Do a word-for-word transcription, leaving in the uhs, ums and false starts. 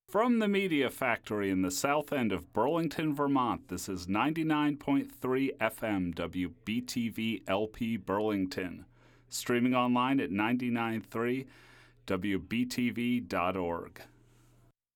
From the Media Factory in the south end of Burlington, Vermont, this is ninety-nine point three F M W B T V L P Burlington. Streaming online at nine nine three W B T V dot org.